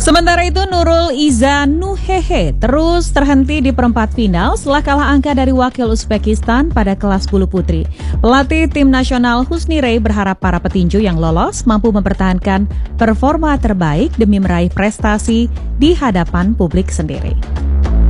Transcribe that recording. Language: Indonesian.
Sementara itu Nurul Iza Nuhehe terus terhenti di perempat final setelah kalah angka dari wakil Uzbekistan pada kelas bulu putri. Pelatih tim nasional Husni Rey berharap para petinju yang lolos mampu mempertahankan performa terbaik demi meraih prestasi di hadapan publik sendiri.